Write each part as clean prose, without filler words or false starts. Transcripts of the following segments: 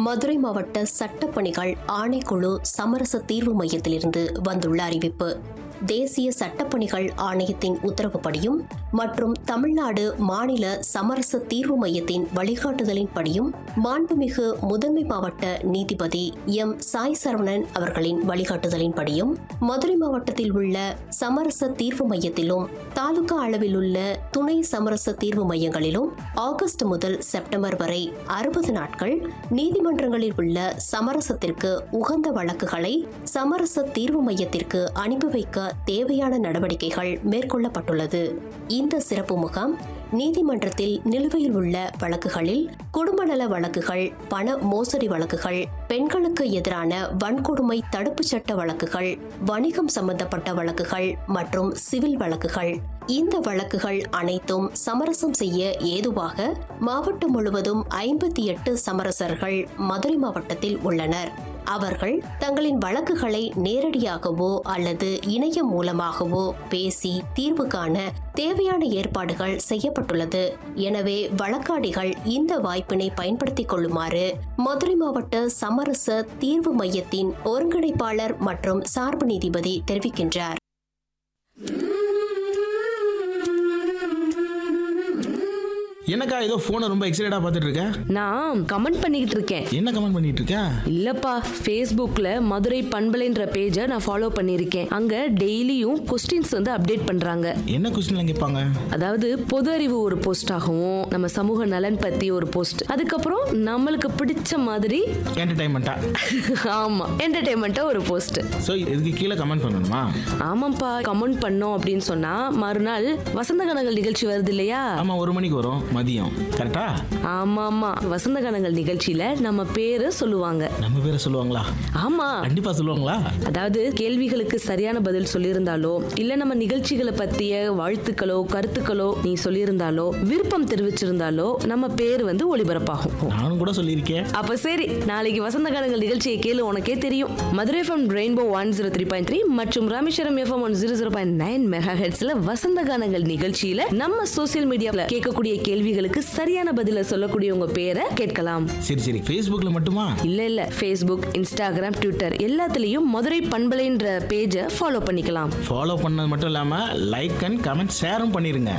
மதுரை மாவட்ட சட்டப்பணிகள் ஆணைக்குழு சமரச தீர்வு மையத்திலிருந்து வந்துள்ள அறிவிப்பு. தேசிய சட்டப்பணிகள் ஆணையத்தின் உத்தரவுப்படியும் மற்றும் தமிழ்நாடு மாநில சமரச தீர்வு மையத்தின் வழிகாட்டுதலின்படியும் மாண்புமிகு முதன்மை மாவட்ட நீதிபதி எம். சாய் சரவணன் அவர்களின் வழிகாட்டுதலின்படியும் மதுரை மாவட்டத்தில் உள்ள சமரச தீர்வு மையத்திலும் தாலுகா அளவில் உள்ள துணை சமரச தீர்வு மையங்களிலும் ஆகஸ்ட் முதல் செப்டம்பர் வரை 60 நாட்கள் நீதிமன்றங்களில் உள்ள சமரசத்திற்கு உகந்த வழக்குகளை சமரச தீர்வு மையத்திற்கு அனுப்பி வைக்க தேவையான நடவடிக்கைகள் மேற்கொள்ளப்பட்டுள்ளது. இந்த சிறப்பு முகாம் நீதிமன்றத்தில் நிலுவையில் உள்ள வழக்குகளில் குடும்ப நல வழக்குகள், பண மோசடி வழக்குகள், பெண்களுக்கு எதிரான வன்கொடுமை தடுப்பு சட்ட வழக்குகள், வணிகம் சம்பந்தப்பட்ட வழக்குகள் மற்றும் சிவில் வழக்குகள். இந்த வழக்குகள் அனைத்தும் சமரசம் செய்ய ஏதுவாக மாவட்டம் முழுவதும் 58 சமரசர்கள் மதுரை மாவட்டத்தில் உள்ளனர். அவர்கள் தங்களின் வழக்குகளை நேரடியாகவோ அல்லது இணையம் மூலமாகவோ பேசி தீர்வு காண தேவையான ஏற்பாடுகள் செய்யப்பட்டுள்ளது. எனவே வழக்காடிகள் இந்த வாய்ப்பினை பயன்படுத்திக் கொள்ளுமாறு மதுரை மாவட்ட சமரச தீர்வு மையத்தின் ஒருங்கிணைப்பாளர் மற்றும் சார்பு நீதிபதி தெரிவிக்கின்றார். என்னக்கா ஏதோ போனை ரொம்ப எக்ஸைட்டடா பார்த்துட்டு இருக்க? நான் கமெண்ட் பண்ணிக்கிட்டு இருக்கேன். என்ன கமெண்ட் பண்ணிட்டு இருக்க? இல்லப்பா, Facebookல மதுரை பண்பலைன்ற பேஜை நான் ஃபாலோ பண்ணியிருக்கேன். அங்க டெய்லியும் கொஸ்டின்ஸ் அப்டேட் பண்றாங்க. என்ன கொஸ்டின்லாம் கேட்பாங்க? அதாவது பொது அறிவு ஒரு போஸ்ட் ஆகவும், நம்ம சமூக நலன் பத்தி ஒரு போஸ்ட், அதுக்கப்புறம் நம்மளுக்கு பிடிச்ச மாதிரி என்டர்டைன்மெண்டா ஆமா என்டர்டைன்மெண்டா ஒரு போஸ்ட். சோ இதுக்கு கீழே கமெண்ட் பண்ணணுமா? ஆமாப்பா, கமெண்ட் பண்ணோம் அப்படின்னு சொன்னா மறுநாள் வசந்த கனங்கள் நிகழ்ச்சி வருது இல்லையா? ஆமா, 1 மணிக்கு வரும் மதியம். கரெக்டா? ஆமா ஆமா, வசந்த கனங்கள் நிகழ்ச்சியில நம்ம பேரு சொல்லுவாங்க. நம்ம பேரை சொல்லுவாங்களா? ஆமா, கண்டிப்பா சொல்லுவாங்களா? அதாவது கேள்விகளுக்கு சரியான பதில் சொல்லியிருந்தாலோ, இல்ல நம்ம நிகழ்ச்சிகளை பத்திய வாழ்த்துக்களோ கருத்துக்களோ நீ சொல்லியிருந்தாலோ, விருப்பம் தெரிவிச்சிருந்தாலோ நம்ம பேர் ஒளிபரப்பாகும். நானும் கூட சொல்லியிருக்கேன். அப்ப சரி, நாளைக்கு வசந்த காலங்கள் நிகழ்ச்சியை கேளு, உனக்கே தெரியும். மதுரை FM ரெயின்போ 103.3 மற்றும் ராமேஸ்வரம் FM 100.9 மெகாஹெர்ட்ஸ்ல வசந்த கானங்கள் நிகழ்ச்சியில நம்ம சோசியல் மீடியால கேட்கக்கூடிய கேள்விகளுக்கு சரியான பதில சொல்லக்கூடிய உங்க பேரை கேட்கலாம். சரி சரி, Facebookல மட்டுமா? இல்ல, Facebook, Instagram, Twitter எல்லாத்துலயும் மதுரை பண்பலைன்ற பேஜை ஃபாலோ பண்ணிக்கலாம். ஃபாலோ பண்ணது மட்டும் இல்லாம லைக் அண்ட் கமெண்ட் ஷேரும் பண்ணிருங்க.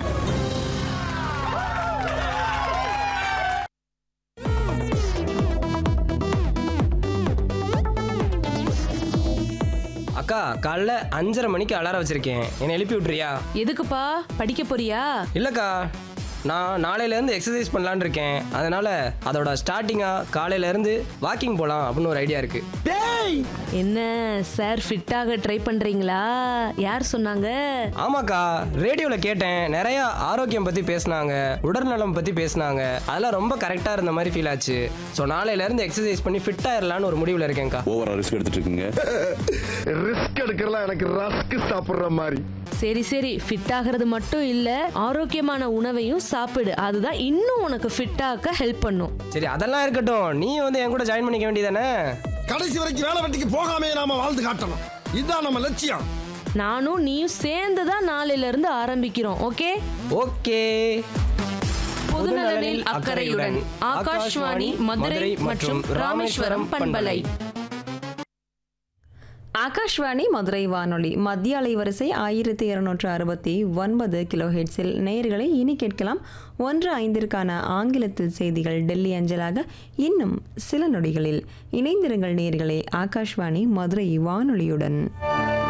அக்கா, காலைல 5:30 மணிக்கு அலாரம் வச்சிருக்கேன், என்னை எழுப்பி விட்டுறியா? எதுக்குப்பா, படிக்க போறியா? இல்லக்கா, நான் நாளையிலேருந்து எக்ஸசைஸ் பண்ணலான்னு இருக்கேன். அதனால அதோட ஸ்டார்டிங்காக காலையிலேருந்து வாக்கிங் போகலாம் அப்படின்னு ஒரு ஐடியா இருக்கு. என்ன சார், ஃபிட்டாக ட்ரை பண்றீங்களா? யார் சொன்னாங்க? ஆமாக்கா, ரேடியோவில் கேட்டேன். நிறைய ஆரோக்கியம் பற்றி பேசினாங்க, உடல்நலம் பற்றி பேசினாங்க. அதெல்லாம் ரொம்ப கரெக்டாக இருந்த மாதிரி ஃபீல் ஆச்சு. ஸோ நாளையிலேருந்து எக்ஸசைஸ் பண்ணி ஃபிட் ஆயிடலான்னு ஒரு முடிவில் இருக்கேன்க்கா. ஓவரா ரிஸ்க் எடுத்துட்டு இருக்கீங்க? ரிஸ்க் எடுக்கிறலாம் எனக்கு ரஸ்க் சாப்பிடுற மாதிரி. சரி சரி, ஃபிட் ஆகிறது மட்டும் இல்ல, ஆரோக்கியமான உணவையும் சாப்பிடு. அதுதான் இன்னும் உனக்கு ஃபிட் ஆக்க ஹெல்ப் பண்ணும். சரி, அதெல்லாம் இருக்கட்டும். நீ என் கூட ஜாயின் பண்ணிக்க வேண்டியதானே? கடைசி வரைக்கும் வேலை வெட்டிக்கு போகாமே நாம வாழ்ந்து காட்டணும். இதுதான் நம்ம லட்சியம். நானும் நீயும் சேர்ந்து தான் நாளையில இருந்து ஆரம்பிக்கிறோம். Okay okay. பொதுநலனில் அக்கறையுடன் ஆகாஷ்வாணி மதுரை மற்றும் ராமேஸ்வரம் பண்பலை. ஆகாஷ்வாணி மதுரை வானொலி மத்திய அலைவரிசை 1269 கிலோஹெர்ட்ஸில் நேயர்களை இனி கேட்கலாம் 1:05 ஆங்கிலத்தில் செய்திகள் டெல்லி அஞ்சலாக இன்னும் சில நொடிகளில். இணைந்திருங்கள் நேயர்களே ஆகாஷ்வாணி மதுரை வானொலியுடன்.